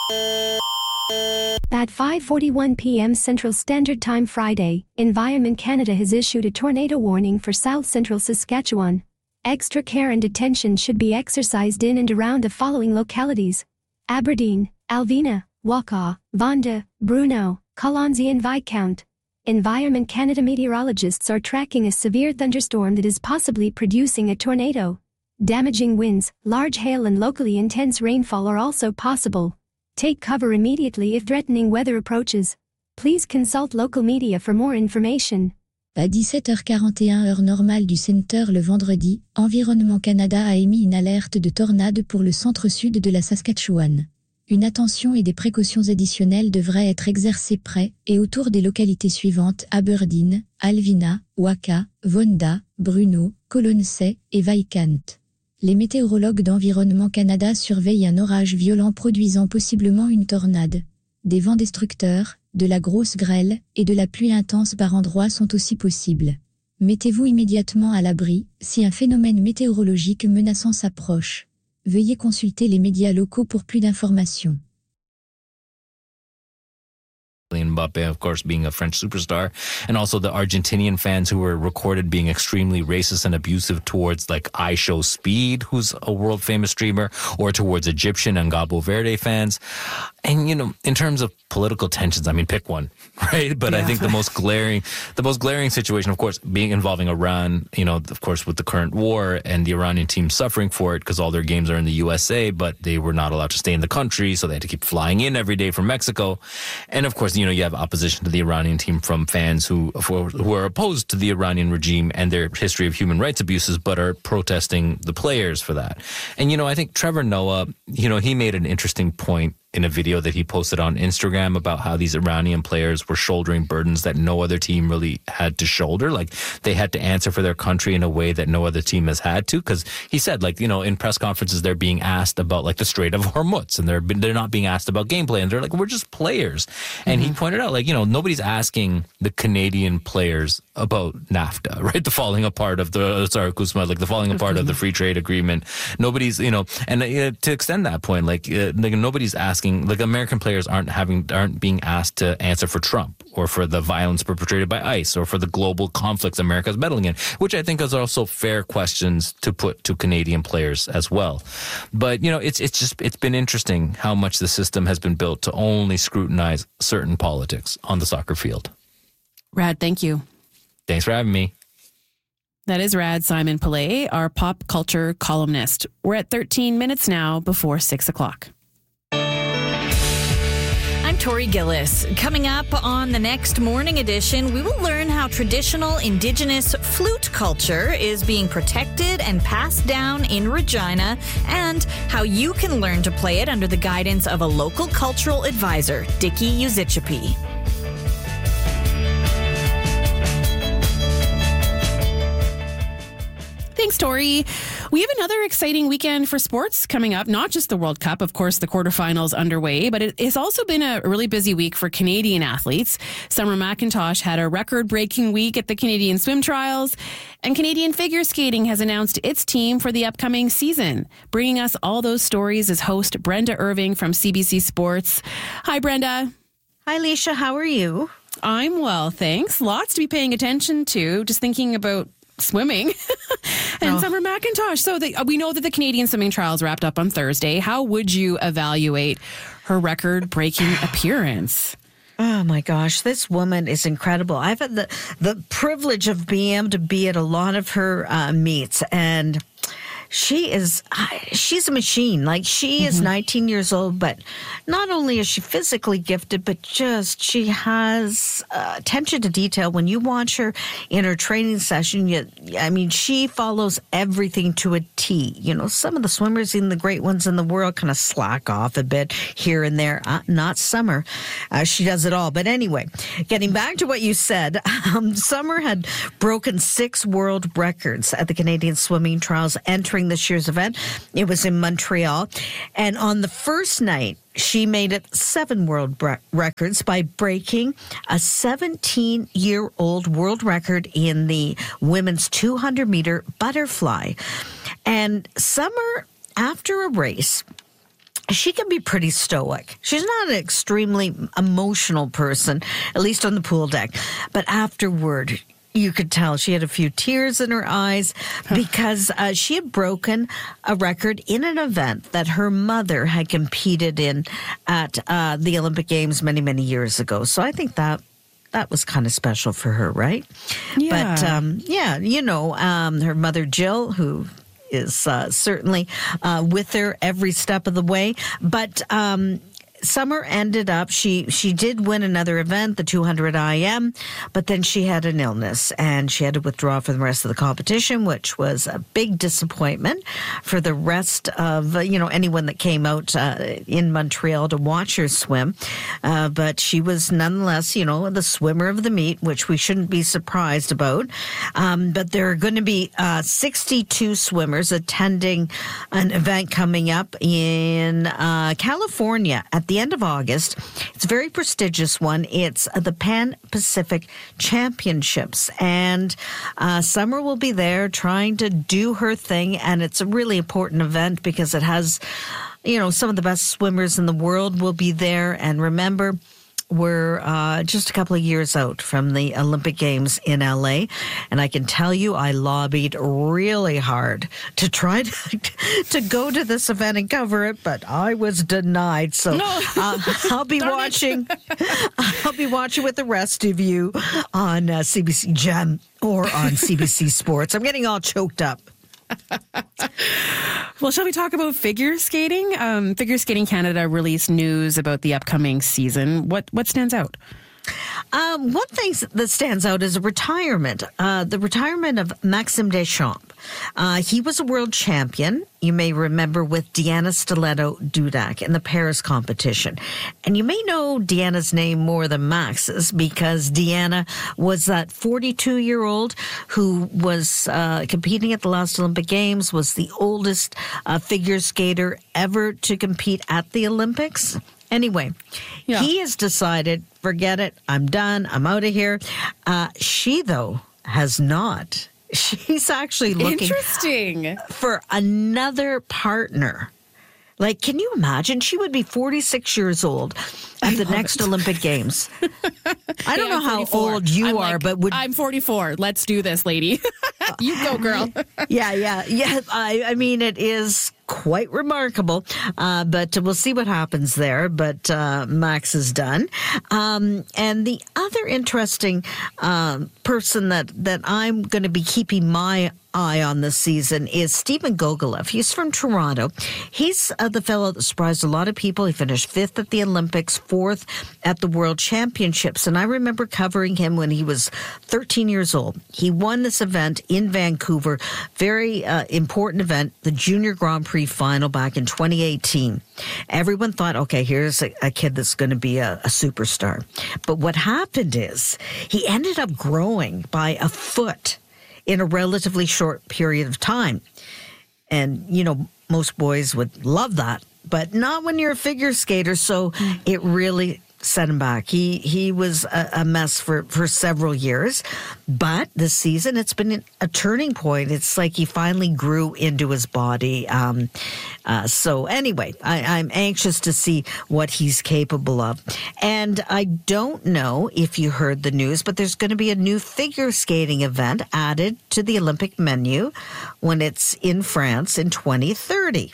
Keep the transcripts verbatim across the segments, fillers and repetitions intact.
At five forty-one p.m. Central Standard Time Friday, Environment Canada has issued a tornado warning for South Central Saskatchewan. Extra care and attention should be exercised in and around the following localities: Aberdeen, Alvena, Wausau, Vonda, Bruno, Colonsay and Viscount. Environment Canada meteorologists are tracking a severe thunderstorm that is possibly producing a tornado. Damaging winds, large hail and locally intense rainfall are also possible. Take cover immediately if threatening weather approaches. Please consult local media for more information. À dix-sept heures quarante et une heure normale du Centre le vendredi, Environnement Canada a émis une alerte de tornade pour le centre-sud de la Saskatchewan. Une attention et des précautions additionnelles devraient être exercées près et autour des localités suivantes: Aberdeen, Alvena, Wausau, Vonda, Bruno, Colonsay et Viscount. Les météorologues d'Environnement Canada surveillent un orage violent produisant possiblement une tornade. Des vents destructeurs, de la grosse grêle et de la pluie intense par endroits sont aussi possibles. Mettez-vous immédiatement à l'abri si un phénomène météorologique menaçant s'approche. Veuillez consulter les médias locaux pour plus d'informations. Mbappe, of course, being a French superstar, and also the Argentinian fans who were recorded being extremely racist and abusive towards, like, I Show Speed, who's a world famous streamer, or towards Egyptian and Cabo Verde fans. And, you know, in terms of political tensions, I mean, pick one, right? But yeah. I think the most glaring, the most glaring situation, of course, being involving Iran, you know, of course, with the current war and the Iranian team suffering for it because all their games are in the U S A, but they were not allowed to stay in the country, so they had to keep flying in every day from Mexico. And of course, you know, you have opposition to the Iranian team from fans who who are opposed to the Iranian regime and their history of human rights abuses, but are protesting the players for that. And, you know, I think Trevor Noah, you know, he made an interesting point in a video that he posted on Instagram about how these Iranian players were shouldering burdens that no other team really had to shoulder. Like, they had to answer for their country in a way that no other team has had to. Because he said, like, you know, in press conferences, they're being asked about, like, the Strait of Hormuz, and they're they're not being asked about gameplay. And they're like, we're just players. And mm-hmm. he pointed out, like, you know, nobody's asking the Canadian players about NAFTA, right? The falling apart of the, sorry, Kuzma, like the falling apart of the free trade agreement. Nobody's, you know, and uh, to extend that point, like, uh, like nobody's asking, like, American players aren't having, aren't being asked to answer for Trump or for the violence perpetrated by ICE or for the global conflicts America's meddling in, which I think is also fair questions to put to Canadian players as well. But, you know, it's, it's just, it's been interesting how much the system has been built to only scrutinize certain politics on the soccer field. Rad, thank you. Thanks for having me. That is Rad Simon Pillay, our pop culture columnist. We're at thirteen minutes now before six o'clock. I'm Tori Gillis. Coming up on the next morning edition, we will learn how traditional Indigenous flute culture is being protected and passed down in Regina, and how you can learn to play it under the guidance of a local cultural advisor, Dickie Uzichipi. Thanks, Tori. We have another exciting weekend for sports coming up. Not just the World Cup, of course, the quarterfinals underway, but it has also been a really busy week for Canadian athletes. Summer McIntosh had a record-breaking week at the Canadian Swim Trials, and Canadian Figure Skating has announced its team for the upcoming season. Bringing us all those stories is host Brenda Irving from C B C Sports. Hi, Brenda. Hi, Leisha. How are you? I'm well, thanks. Lots to be paying attention to. Just thinking about swimming and oh. Summer McIntosh. So the, we know that the Canadian Swimming Trials wrapped up on Thursday. How would you evaluate her record-breaking appearance? Oh my gosh, this woman is incredible. I've had the, the privilege of being able to be at a lot of her uh, meets, and she is, she's a machine. Like, she is mm-hmm. nineteen years old, but not only is she physically gifted, but just she has uh, attention to detail. When you watch her in her training session, you, I mean, she follows everything to a T. You know, some of the swimmers, even the great ones in the world, kind of slack off a bit here and there. Uh, not Summer. Uh, she does it all. But anyway, getting back to what you said, um, Summer had broken six world records at the Canadian Swimming Trials entering this year's event. It was in Montreal. And on the first night, she made it seven world bre- records by breaking a seventeen-year-old world record in the women's two hundred meter butterfly. And Summer, after a race, she can be pretty stoic. She's not an extremely emotional person, at least on the pool deck. But afterward, you could tell she had a few tears in her eyes because uh, she had broken a record in an event that her mother had competed in at uh, the Olympic Games many, many years ago. So I think that that was kind of special for her, right? Yeah. But, um, yeah, you know, um, her mother, Jill, who is uh, certainly uh, with her every step of the way. But um, Summer ended up, she she did win another event, the two hundred I M, but then she had an illness and she had to withdraw from the rest of the competition, which was a big disappointment for the rest of, uh, you know, anyone that came out uh, in Montreal to watch her swim. Uh, but she was nonetheless, you know, the swimmer of the meet, which we shouldn't be surprised about. Um, but there are going to be uh, sixty-two swimmers attending an event coming up in uh, California at the end of August. It's a very prestigious one. It's the Pan Pacific Championships. And uh, Summer will be there trying to do her thing. And it's a really important event because it has, you know, some of the best swimmers in the world will be there. And remember, we're uh, just a couple of years out from the Olympic Games in L A. And I can tell you, I lobbied really hard to try to, to go to this event and cover it, but I was denied. So No. uh, I'll be Darn watching. I'll be watching with the rest of you on uh, C B C Gem or on C B C Sports. I'm getting all choked up. Well, shall we talk about figure skating? Um, Figure Skating Canada released news about the upcoming season. What what stands out? Um, one thing that stands out is a retirement. Uh, the retirement of Maxime Deschamps. Uh, he was a world champion, you may remember, with Deanna Stiletto-Dudak in the Paris competition. And you may know Deanna's name more than Max's because Deanna was that forty-two-year-old who was uh, competing at the last Olympic Games, was the oldest uh, figure skater ever to compete at the Olympics. Anyway, Yeah. he has decided, forget it, I'm done, I'm out of here. Uh, she, though, has not. She's actually looking Interesting. for another partner. Like, can you imagine? She would be forty-six years old at the next it. Olympic Games. I don't Hey, know I'm how forty-four. old you I'm are, like, but would I'm forty-four. Let's do this, lady. You go, girl. yeah, yeah, yeah. I, I mean, it is quite remarkable, uh, but we'll see what happens there. But uh, Max is done. Um, and the other interesting um, person that, that I'm going to be keeping my eye on this season is Stephen Gogolev. He's from Toronto. He's uh, the fellow that surprised a lot of people. He finished fifth at the Olympics, fourth at the World Championships. And I remember covering him when he was thirteen years old. He won this event in Vancouver, very uh, important event, the Junior Grand Prix final back in twenty eighteen. Everyone thought, okay, here's a, a kid that's going to be a, a superstar. But what happened is he ended up growing by a foot in a relatively short period of time. And, you know, most boys would love that, but not when you're a figure skater. So it really set him back. He he was a, a mess for, for several years. But this season, it's been a turning point. It's like he finally grew into his body. Um, uh, so anyway, I, I'm anxious to see what he's capable of. And I don't know if you heard the news, but there's going to be a new figure skating event added to the Olympic menu when it's in France in twenty thirty.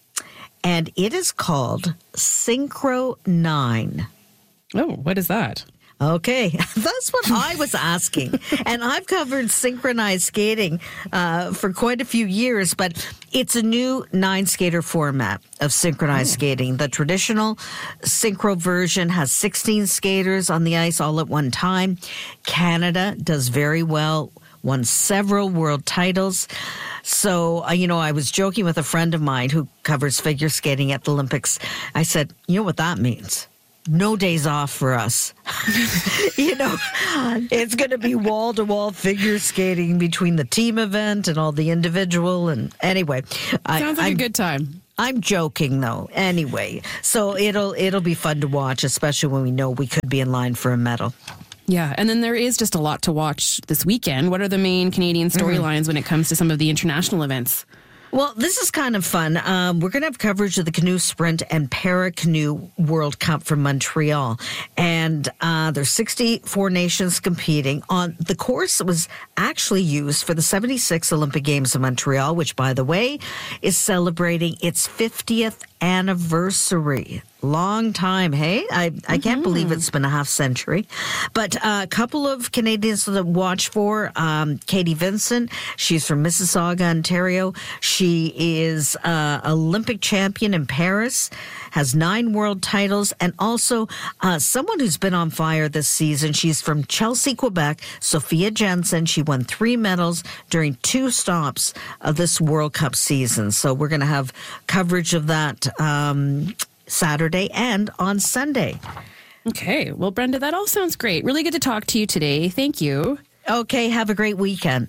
And it is called Synchro nine. Oh, what is that? Okay, that's what I was asking. And I've covered synchronized skating uh, for quite a few years, but it's a new nine-skater format of synchronized oh. skating. The traditional synchro version has sixteen skaters on the ice all at one time. Canada does very well, won several world titles. So, uh, you know, I was joking with a friend of mine who covers figure skating at the Olympics. I said, you know what that means? No days off for us. You know, it's going to be wall-to-wall figure skating between the team event and all the individual. And anyway, Sounds I, like I'm, a good time. I'm joking though. Anyway, so it'll it'll be fun to watch, especially when we know we could be in line for a medal. Yeah, and then there is just a lot to watch this weekend. What are the main Canadian storylines mm-hmm. when it comes to some of the international events? Well, this is kind of fun. Um, we're going to have coverage of the canoe sprint and para canoe World Cup from Montreal. And uh, there's sixty-four nations competing on the course that was actually used for the seventy-six Olympic Games of Montreal, which, by the way, is celebrating its fiftieth anniversary. Long time, hey? I, I can't mm-hmm. believe it's been a half century. But uh, a couple of Canadians to watch for. Um, Katie Vincent, she's from Mississauga, Ontario. She is uh, Olympic champion in Paris, has nine world titles, and also uh, someone who's been on fire this season. She's from Chelsea, Quebec, Sophia Jensen. She won three medals during two stops of this World Cup season. So we're going to have coverage of that um, Saturday and on Sunday. Okay. Well, Brenda, that all sounds great. Really good to talk to you today. Thank you. Okay. Have a great weekend.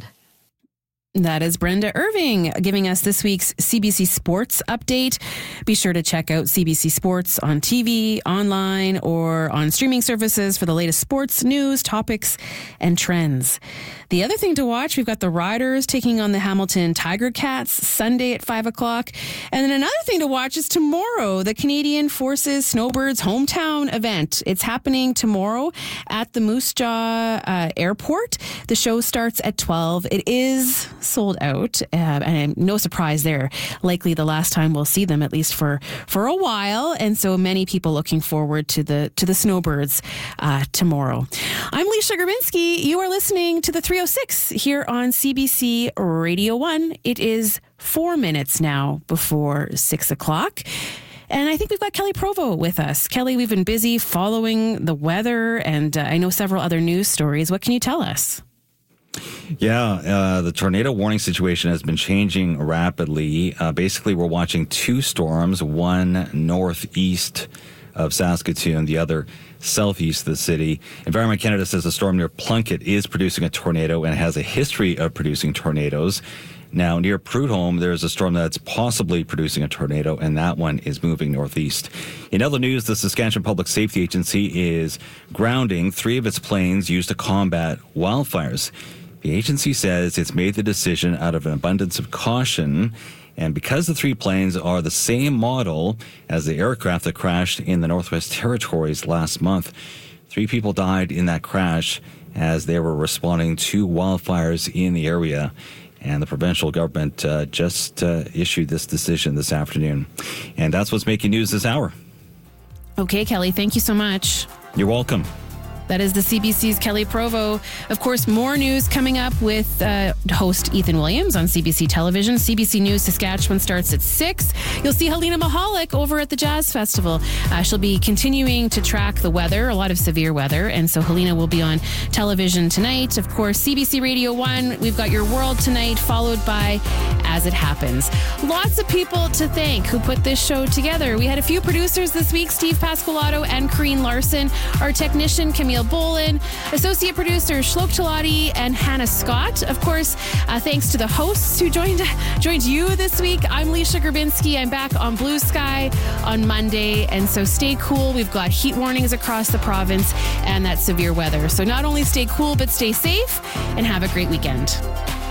That is Brenda Irving giving us this week's C B C Sports update. Be sure to check out C B C Sports on T V, online, or on streaming services for the latest sports news, topics, and trends. The other thing to watch, we've got the Riders taking on the Hamilton Tiger Cats Sunday at five o'clock. And then another thing to watch is tomorrow, the Canadian Forces Snowbirds hometown event. It's happening tomorrow at the Moose Jaw uh, Airport. The show starts at twelve. It is sold out, uh, and no surprise there. Likely the last time we'll see them, at least for for a while. And so many people looking forward to the to the Snowbirds uh, tomorrow. I'm Leisha Grabinski. You are listening to the three oh six here on C B C Radio one. It is four minutes now before six o'clock. And I think we've got Kelly Provo with us. Kelly, we've been busy following the weather, and uh, I know several other news stories. What can you tell us? Yeah, uh, the tornado warning situation has been changing rapidly. Uh, basically, we're watching two storms, one northeast of Saskatoon, the other southeast of the city. Environment Canada says the storm near Plunkett is producing a tornado and has a history of producing tornadoes. Now, near Prudhomme, there's a storm that's possibly producing a tornado, and that one is moving northeast. In other news, the Saskatchewan Public Safety Agency is grounding three of its planes used to combat wildfires. The agency says it's made the decision out of an abundance of caution, and because the three planes are the same model as the aircraft that crashed in the Northwest Territories last month, three people died in that crash as they were responding to wildfires in the area. And the provincial government uh, just uh, issued this decision this afternoon. And that's what's making news this hour. Okay, Kelly, thank you so much. You're welcome. That is the C B C's Kelly Provo. Of course, more news coming up with uh, host Ethan Williams on C B C Television. C B C News Saskatchewan starts at six. You'll see Helena Mahalik over at the Jazz Festival. Uh, she'll be continuing to track the weather, a lot of severe weather. And so Helena will be on television tonight. Of course, C B C Radio one, we've got Your World tonight, followed by As It Happens. Lots of people to thank who put this show together. We had a few producers this week, Steve Pasqualato and Corrine Larson. Our technician, Camille Bolin, associate producer Shlok Talati and Hannah Scott. Of course, uh, thanks to the hosts who joined joined you this week. I'm Leisha Grabinski. I'm back on Blue Sky on Monday, and so stay cool. We've got heat warnings across the province and that severe weather. So not only stay cool, but stay safe and have a great weekend.